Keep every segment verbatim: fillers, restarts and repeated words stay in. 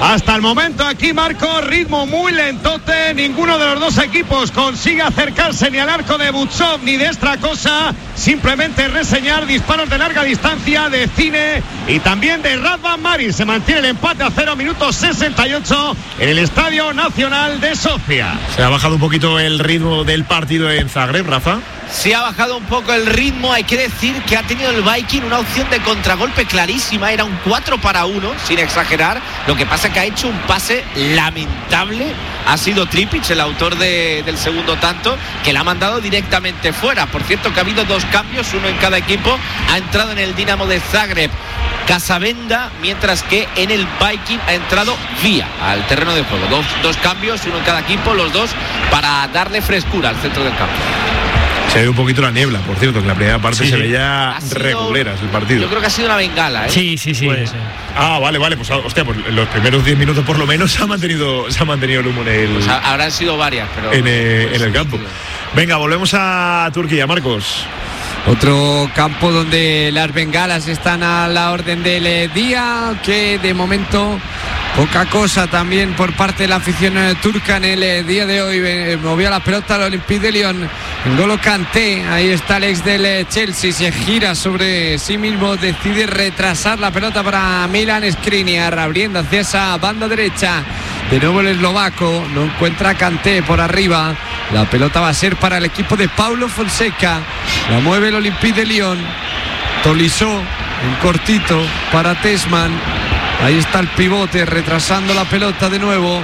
Hasta el momento aquí, Marco, ritmo muy lentote. Ninguno de los dos equipos consigue acercarse ni al arco de Butsov ni de Strakosa. Simplemente reseñar disparos de larga distancia de Cine y también de Radvan Marin. Se mantiene el empate a cero, minutos sesenta y ocho en el Estadio Nacional de Sofía. Se ha bajado un poquito el ritmo del partido en Zagreb, Rafa. Se ha bajado un poco el ritmo. Hay que decir que ha tenido el Viking una opción de contragolpe clarísima. Era un cuatro para uno, sin exagerar. Lo que pasa que ha hecho un pase lamentable. Ha sido Tripic, el autor de, del segundo tanto, que la ha mandado directamente fuera. Por cierto que ha habido dos cambios, uno en cada equipo. Ha entrado en el Dinamo de Zagreb Casabenda, mientras que en el Viking ha entrado Vía al terreno de juego. Dos, dos cambios, uno en cada equipo, los dos para darle frescura al centro del campo. Se ve un poquito la niebla, por cierto, que en la primera parte sí, se veía sido, reguleras el partido. Yo creo que ha sido una bengala, ¿eh? Sí, sí, sí. Pues, sí. Ah, vale, vale, pues hostia, pues los primeros diez minutos por lo menos se ha mantenido, se ha mantenido el humo en el. Pues habrán sido varias, pero. En, eh, pues, en el campo. Venga, volvemos a Turquía, Marcos. Otro campo donde las bengalas están a la orden del día, que de momento poca cosa también por parte de la afición turca en el día de hoy. Movió la pelota al Olympique de Lyon. N'Golo Kanté, ahí está el ex del Chelsea, se gira sobre sí mismo, decide retrasar la pelota para Milan Skriniar, abriendo hacia esa banda derecha. De nuevo el eslovaco, no encuentra a Kanté por arriba. La pelota va a ser para el equipo de Paulo Fonseca. La mueve el Olympique de Lyon. Tolisso en cortito para Tessman. Ahí está el pivote retrasando la pelota de nuevo.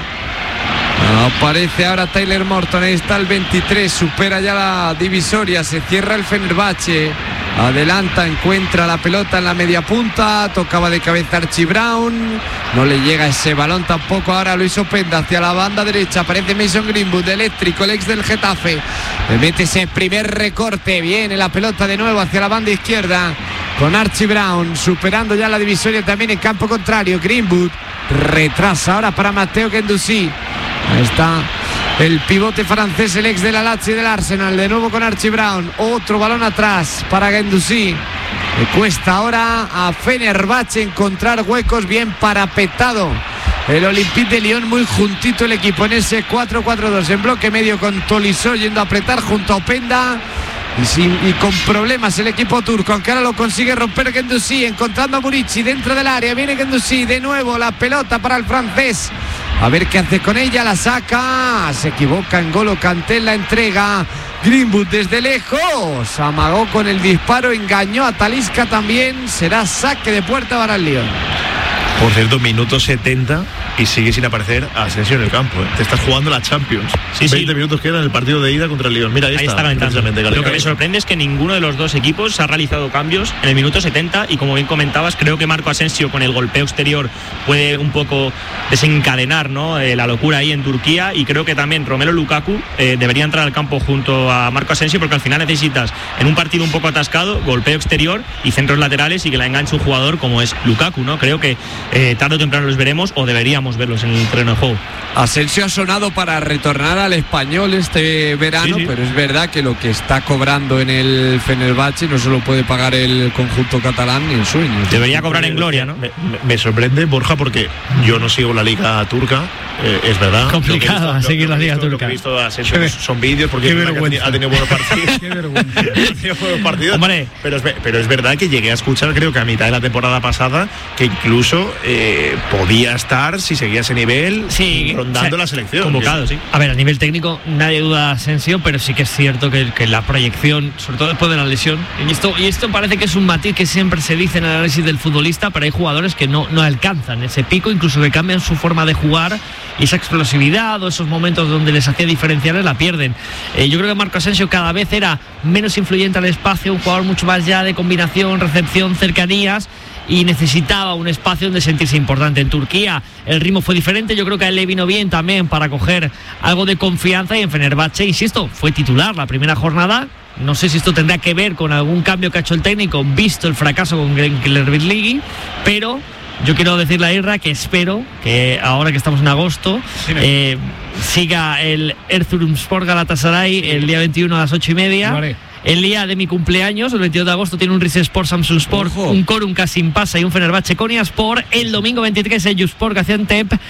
Aparece ahora Tyler Morton. Ahí está el veintitrés. Supera ya la divisoria. Se cierra el Fenerbahce. Adelanta, encuentra la pelota en la media punta. Tocaba de cabeza Archie Brown. No le llega ese balón tampoco ahora Luis Openda hacia la banda derecha. Aparece Mason Greenwood, eléctrico, el ex del Getafe. Le mete ese primer recorte. Viene la pelota de nuevo hacia la banda izquierda con Archie Brown, superando ya la divisoria también en campo contrario. Greenwood retrasa ahora para Matteo Guendouzi. Ahí está el pivote francés, el ex de la Lazio y del Arsenal. De nuevo con Archie Brown. Otro balón atrás para Guendouzi. Le cuesta ahora a Fenerbahce encontrar huecos. Bien parapetado el Olympique de Lyon, muy juntito el equipo en ese cuatro cuatro dos. En bloque medio con Tolisso yendo a apretar junto a Openda. Y, sin, y con problemas el equipo turco, aunque ahora lo consigue romper Guendouzi, encontrando a Murici dentro del área. Viene Guendouzi, de nuevo la pelota para el francés. A ver qué hace con ella, la saca. Se equivoca N'Golo Kanté en la entrega. Greenwood desde lejos. Amagó con el disparo, engañó a Talisca también. Será saque de puerta para el Lyon. Por cierto, minuto setenta y sigue sin aparecer Asensio en el campo, ¿eh? Te estás jugando la Champions. Sí, veinte sí. minutos quedan en el partido de ida contra el Lyon. Mira, ahí, ahí está. está calentando. Lo que me sorprende es que ninguno de los dos equipos ha realizado cambios en el minuto setenta y, como bien comentabas, creo que Marco Asensio con el golpeo exterior puede un poco desencadenar, ¿no? eh, la locura ahí en Turquía, y creo que también Romelu Lukaku eh, debería entrar al campo junto a Marco Asensio, porque al final necesitas, en un partido un poco atascado, golpeo exterior y centros laterales, y que la enganche un jugador como es Lukaku, ¿no? Creo que eh, tarde o temprano los veremos, o deberíamos verlos en el terreno de juego. Asensio ha sonado para retornar al Español este verano, sí, sí. Pero es verdad que lo que está cobrando en el Fenerbahce no se lo puede pagar el conjunto catalán ni en sueños. Debería cobrar en gloria, ¿no? Me, me, me sorprende, Borja, porque yo no sigo la liga turca, eh, es verdad. Complicado visto, seguir lo, la liga visto, turca. Lo que he visto de Asensio pues, son vídeos, porque es ha tenido buenos partidos. Qué vergüenza. Ha tenido buenos partidos. Hombre. Pero, es, pero es verdad que llegué a escuchar, creo que a mitad de la temporada pasada, que incluso eh, podía estar, si seguía ese nivel, sí, rondando o sea, la selección. Convocado, sí. A ver, a nivel técnico nadie duda de Asensio, pero sí que es cierto que, que la proyección, sobre todo después de la lesión, y esto, y esto parece que es un matiz que siempre se dice en el análisis del futbolista, pero hay jugadores que no, no alcanzan ese pico, incluso que cambian su forma de jugar, y esa explosividad o esos momentos donde les hacía diferenciales la pierden. Eh, yo creo que Marco Asensio cada vez era menos influyente al espacio, un jugador mucho más ya de combinación, recepción, cercanías, y necesitaba un espacio donde sentirse importante. En Turquía el ritmo fue diferente, yo creo que a él le vino bien también para coger algo de confianza, y en Fenerbahce, insisto, fue titular la primera jornada. No sé si esto tendrá que ver con algún cambio que ha hecho el técnico, visto el fracaso con Glenn, pero yo quiero decirle a Irra que espero que ahora que estamos en agosto eh, siga el Erzurumspor Galatasaray el día veintiuno a las ocho y media. Vale. El día de mi cumpleaños, el veintidós de agosto, tiene un Rizespor Samsunspor, un Korun Kasimpasa y un Fenerbahce Konyaspor. El domingo veintitrés, el Yuspor Gaziantep.